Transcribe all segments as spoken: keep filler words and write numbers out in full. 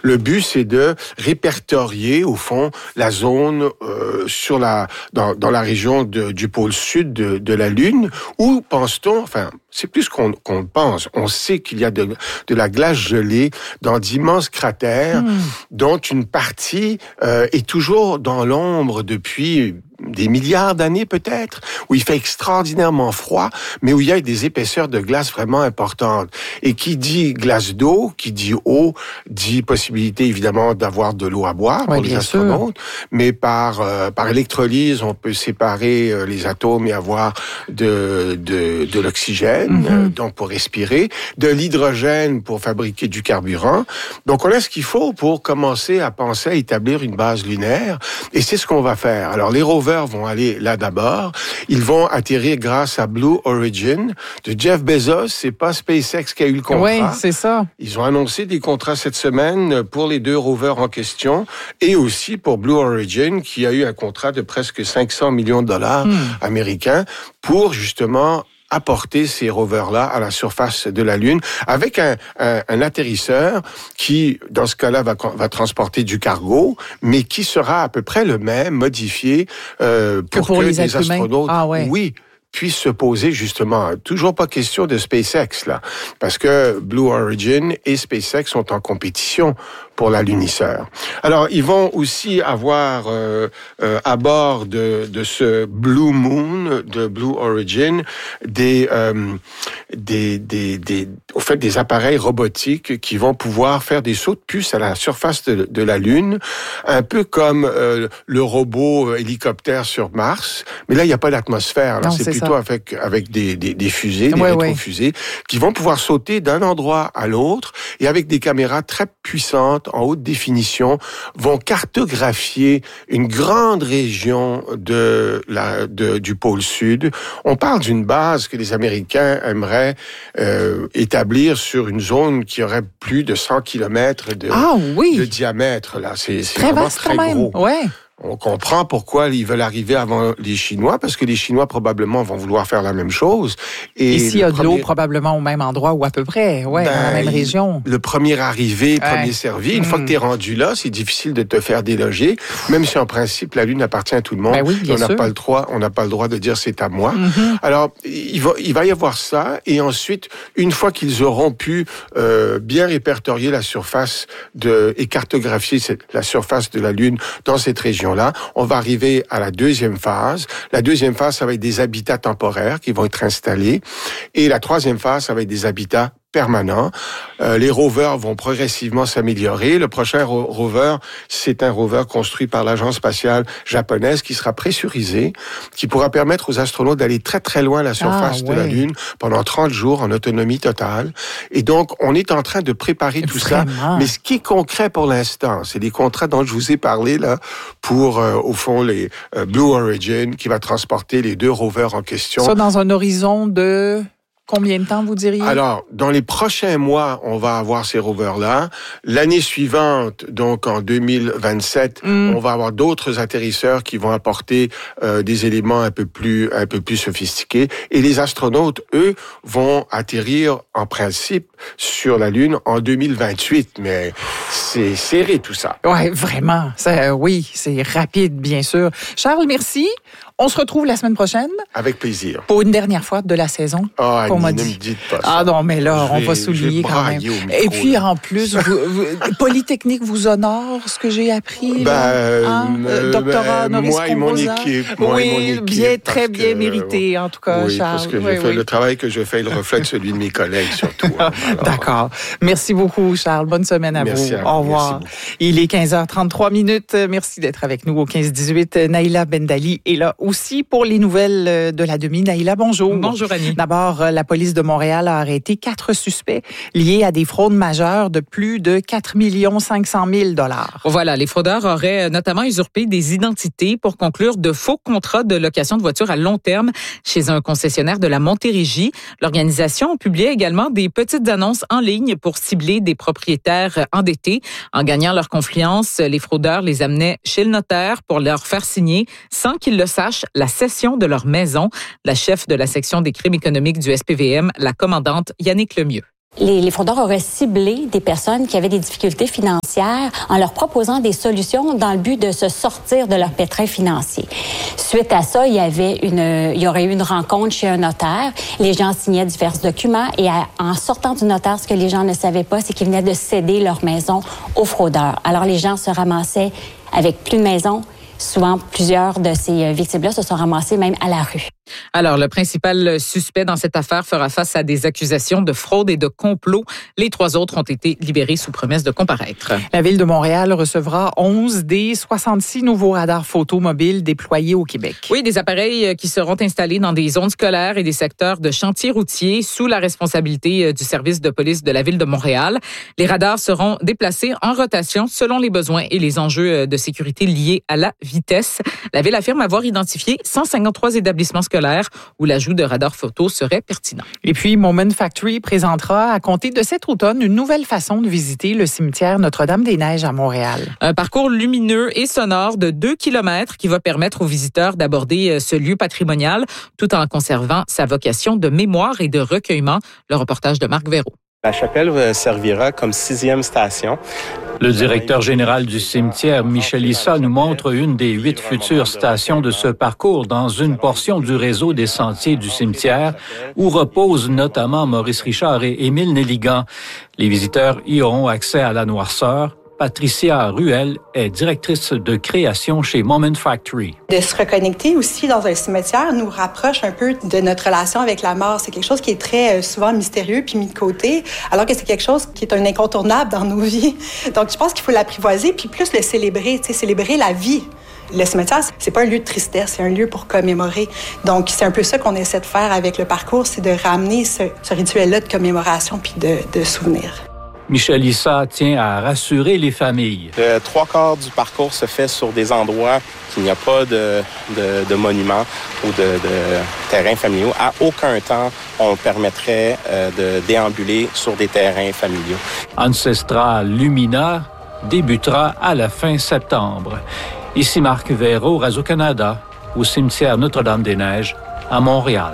Le but, c'est de répertorier, au fond, la zone euh, sur la dans, dans la région de, du pôle sud de, de la Lune, où pense-t-on, enfin, c'est plus qu'on, qu'on pense. On sait qu'il y a de, de la glace gelée dans d'immenses cratères, mmh. dont une partie euh, est toujours dans l'ombre depuis des milliards d'années peut-être, où il fait extraordinairement froid, mais où il y a des épaisseurs de glace vraiment importantes. Et qui dit glace d'eau, qui dit eau, dit possibilité évidemment d'avoir de l'eau à boire oui, pour les astronautes, sûr. mais par euh, par électrolyse, on peut séparer euh, les atomes et avoir de de, de l'oxygène, mm-hmm. euh, donc pour respirer, de l'hydrogène pour fabriquer du carburant. Donc on a ce qu'il faut pour commencer à penser à établir une base lunaire, et c'est ce qu'on va faire. Alors les rovers vont aller là d'abord. Ils vont atterrir grâce à Blue Origin de Jeff Bezos. C'est pas SpaceX qui a eu le contrat. Oui, c'est ça. Ils ont annoncé des contrats cette semaine pour les deux rovers en question et aussi pour Blue Origin qui a eu un contrat de presque cinq cents millions de dollars hmm. américains pour justement apporter ces rovers-là à la surface de la Lune avec un, un, un atterrisseur qui, dans ce cas-là, va, va transporter du cargo, mais qui sera à peu près le même, modifié, euh, pour que, pour que les, les astronautes, ah, ouais. oui, puissent se poser justement. Toujours pas question de SpaceX, là, parce que Blue Origin et SpaceX sont en compétition pour la lunisseur. Alors, ils vont aussi avoir euh, euh, à bord de, de ce Blue Moon de Blue Origin des, euh, des, des, des, au fait, des appareils robotiques qui vont pouvoir faire des sauts de puce à la surface de, de la Lune, un peu comme euh, le robot hélicoptère sur Mars. Mais là, il n'y a pas d'atmosphère. Alors, non, c'est, c'est plutôt ça. avec avec des, des, des fusées, des ouais, rétrofusées, ouais. qui vont pouvoir sauter d'un endroit à l'autre et avec des caméras très puissantes en haute définition, vont cartographier une grande région de la, de, du pôle sud. On parle d'une base que les Américains aimeraient euh, établir sur une zone qui aurait plus de cent kilomètres de, ah, oui. de diamètre. Là. C'est, c'est très vraiment vaste très quand même. gros. Ouais. On comprend pourquoi ils veulent arriver avant les Chinois, parce que les Chinois, probablement, vont vouloir faire la même chose. Et, et s'il y a de premier... l'eau, probablement au même endroit ou à peu près, ouais, ben, dans la même région. Le premier arrivé, premier ouais. servi. Une mmh. fois que tu es rendu là, c'est difficile de te faire déloger, même si en principe, la Lune appartient à tout le monde. Ben oui, bien on n'a sûr. pas le droit, on n'a pas le droit de dire c'est à moi. Mmh. Alors, il va, il va y avoir ça, et ensuite, une fois qu'ils auront pu euh, bien répertorier la surface de, et cartographier cette, la surface de la Lune dans cette région-là, on va arriver à la deuxième phase. La deuxième phase, ça va être des habitats temporaires qui vont être installés. Et la troisième phase, ça va être des habitats permanents. Euh, les rovers vont progressivement s'améliorer. Le prochain ro- rover, c'est un rover construit par l'agence spatiale japonaise qui sera pressurisé, qui pourra permettre aux astronautes d'aller très très loin à la surface ah, ouais. de la Lune pendant trente jours en autonomie totale. Et donc, on est en train de préparer tout Vraiment? ça. Mais ce qui est concret pour l'instant, c'est les contrats dont je vous ai parlé là pour, euh, au fond, les euh, Blue Origin qui va transporter les deux rovers en question. Ça, dans un horizon de... Combien de temps, vous diriez? Alors, dans les prochains mois, on va avoir ces rovers-là. L'année suivante, donc en deux mille vingt-sept, mm. on va avoir d'autres atterrisseurs qui vont apporter euh, des éléments un peu plus un peu plus sophistiqués. Et les astronautes, eux, vont atterrir en principe sur la Lune en deux mille vingt-huit. Mais c'est serré tout ça. Ouais, vraiment. Ça, oui, c'est rapide, bien sûr. Charles, merci. On se retrouve la semaine prochaine. Avec plaisir. Pour une dernière fois de la saison. Ah, qu'on m'a ne dit. me dites pas ça. Ah non, mais là, je on vais, va souligner quand même. Micro, et puis, en plus, vous, vous, Polytechnique vous honore, ce que j'ai appris. Ben, hein? euh, Doctorat ben, honoris moi et mon causa. équipe. Moi oui, et mon équipe, bien, très bien que, mérité, en tout cas, oui, Charles. parce que oui, je fais oui. le travail que je fais, il reflète celui de mes collègues, surtout. Hein. Alors, d'accord. Merci beaucoup, Charles. Bonne semaine à merci vous. À vous. Au revoir. Il est quinze heures trente-trois minutes. Merci d'être avec nous au quinze dix-huit. Naïla Bendali est là aussi pour les nouvelles de la demi. Naïla, bonjour. Bonjour, Annie. D'abord, la police de Montréal a arrêté quatre suspects liés à des fraudes majeures de plus de quatre millions cinq cent mille dollars. Voilà, les fraudeurs auraient notamment usurpé des identités pour conclure de faux contrats de location de voitures à long terme chez un concessionnaire de la Montérégie. L'organisation publiait également des petites annonces en ligne pour cibler des propriétaires endettés. En gagnant leur confiance, les fraudeurs les amenaient chez le notaire pour leur faire signer, sans qu'ils le sachent, la cession de leur maison. La chef de la section des crimes économiques du S P V M, la commandante Yannick Lemieux. Les, les fraudeurs auraient ciblé des personnes qui avaient des difficultés financières financières en leur proposant des solutions dans le but de se sortir de leur pétrin financier. Suite à ça, il y avait une, il y aurait eu une rencontre chez un notaire. Les gens signaient divers documents et à, en sortant du notaire, ce que les gens ne savaient pas, c'est qu'ils venaient de céder leur maison aux fraudeurs. Alors les gens se ramassaient avec plus de maison. Souvent, plusieurs de ces victimes-là se sont ramassées même à la rue. Alors, le principal suspect dans cette affaire fera face à des accusations de fraude et de complot. Les trois autres ont été libérés sous promesse de comparaître. La Ville de Montréal recevra onze des soixante-six nouveaux radars photo mobiles déployés au Québec. Oui, des appareils qui seront installés dans des zones scolaires et des secteurs de chantiers routiers sous la responsabilité du service de police de la Ville de Montréal. Les radars seront déplacés en rotation selon les besoins et les enjeux de sécurité liés à la vitesse. La Ville affirme avoir identifié cent cinquante-trois établissements scolaires où l'ajout de radars photo serait pertinent. Et puis, Moment Factory présentera à compter de cet automne une nouvelle façon de visiter le cimetière Notre-Dame-des-Neiges à Montréal. Un parcours lumineux et sonore de deux kilomètres qui va permettre aux visiteurs d'aborder ce lieu patrimonial tout en conservant sa vocation de mémoire et de recueillement. Le reportage de Marc Véraud. La chapelle servira comme sixième station. Le directeur général du cimetière, Michel Issa, nous montre une des huit futures stations de ce parcours dans une portion du réseau des sentiers du cimetière où reposent notamment Maurice Richard et Émile Nelligan. Les visiteurs y auront accès à la noirceur. Patricia Ruel est directrice de création chez Moment Factory. De se reconnecter aussi dans un cimetière nous rapproche un peu de notre relation avec la mort. C'est quelque chose qui est très souvent mystérieux puis mis de côté, alors que c'est quelque chose qui est un incontournable dans nos vies. Donc, je pense qu'il faut l'apprivoiser puis plus le célébrer, tu sais, célébrer la vie. Le cimetière, c'est pas un lieu de tristesse, c'est un lieu pour commémorer. Donc, c'est un peu ça qu'on essaie de faire avec le parcours, c'est de ramener ce, ce rituel-là de commémoration puis de, de souvenir. Michel Issa tient à rassurer les familles. Le trois quarts du parcours se fait sur des endroits qu'il n'y a pas de, de, de monuments ou de, de terrains familiaux. À aucun temps, on permettrait euh, de déambuler sur des terrains familiaux. Ancestral Lumina débutera à la fin septembre. Ici Marc Véraud, Radio-Canada, au cimetière Notre-Dame-des-Neiges, à Montréal.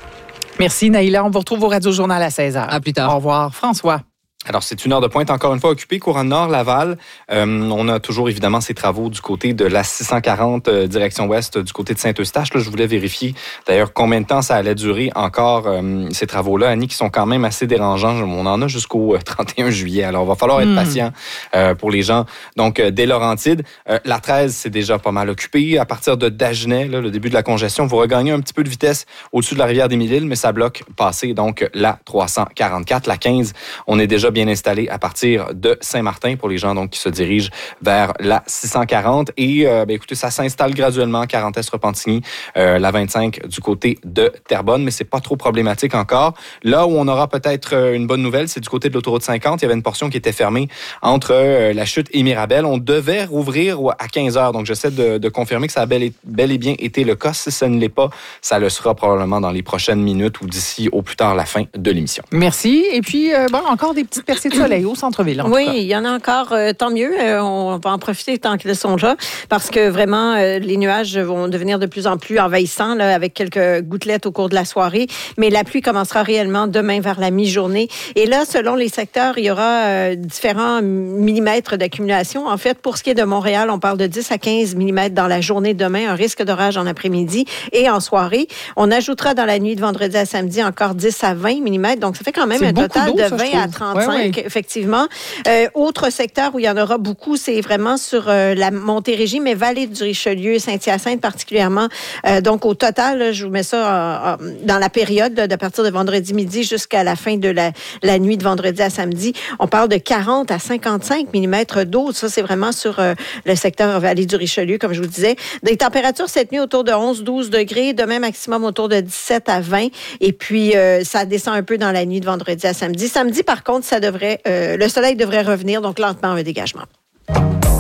Merci Naïla. On vous retrouve au Radio-Journal à seize heures. À plus tard. Au revoir. François. Alors, c'est une heure de pointe, encore une fois, occupée. Courant Nord, Laval. Euh, on a toujours, évidemment, ces travaux du côté de la six cent quarante, euh, direction ouest, du côté de Saint-Eustache. Là, je voulais vérifier, d'ailleurs, combien de temps ça allait durer encore, euh, ces travaux-là, Annie, qui sont quand même assez dérangeants. On en a jusqu'au trente et un juillet. Alors, il va falloir être mmh. patient euh, pour les gens. Donc, euh, des Laurentides. Euh, la treize, c'est déjà pas mal occupé. À partir de Dagenais, là, le début de la congestion, vous regagnez un petit peu de vitesse au-dessus de la rivière des Mille-Îles, mais ça bloque passer, donc, la trois cent quarante-quatre. La quinze, on est déjà bien installé à partir de Saint-Martin pour les gens donc qui se dirigent vers la six cent quarante. Et euh, ben, écoutez, ça s'installe graduellement, Quarante-Est-Repentigny, euh, la vingt-cinq du côté de Terrebonne, mais c'est pas trop problématique encore. Là où on aura peut-être une bonne nouvelle, c'est du côté de l'autoroute cinquante. Il y avait une portion qui était fermée entre euh, la Chute et Mirabel. On devait rouvrir à quinze heures, donc j'essaie de, de confirmer que ça a bel et, bel et bien été le cas. Si ça ne l'est pas, ça le sera probablement dans les prochaines minutes ou d'ici au plus tard la fin de l'émission. Merci. Et puis, euh, bon, encore des petites percées de soleil au centre-ville. Oui, il y en a encore, euh, tant mieux. Euh, on va en profiter tant qu'ils sont là, parce que vraiment, euh, les nuages vont devenir de plus en plus envahissants, là, avec quelques gouttelettes au cours de la soirée. Mais la pluie commencera réellement demain vers la mi-journée. Et là, selon les secteurs, il y aura euh, différents millimètres d'accumulation. En fait, pour ce qui est de Montréal, on parle de dix à quinze millimètres dans la journée de demain, un risque d'orage en après-midi et en soirée. On ajoutera dans la nuit de vendredi à samedi encore dix à vingt millimètres. Donc, ça fait quand même c'est un total de vingt à trente-cinq. Ouais, ouais. Effectivement. Euh, autre secteur où il y en aura beaucoup, c'est vraiment sur euh, la Montérégie, mais vallée du Richelieu, Saint-Hyacinthe particulièrement. Euh, donc, au total, là, je vous mets ça euh, euh, dans la période là, de partir de vendredi midi jusqu'à la fin de la, la nuit de vendredi à samedi. On parle de quarante à cinquante-cinq millimètres d'eau. Ça, c'est vraiment sur euh, le secteur vallée du Richelieu, comme je vous disais. Des températures cette nuit autour de onze à douze degrés, demain maximum autour de dix-sept à vingt. Et puis, euh, ça descend un peu dans la nuit de vendredi à samedi. Samedi, par contre, ça devrait, euh, le soleil devrait revenir, donc lentement un dégagement.